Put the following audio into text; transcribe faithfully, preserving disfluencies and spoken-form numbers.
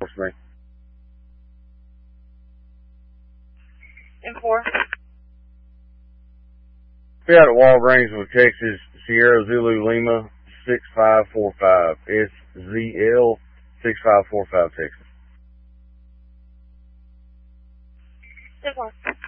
me. ten four. Be out at Walgreens with Texas Sierra Zulu Lima six five four five. S Z L six five four five Texas. ten four.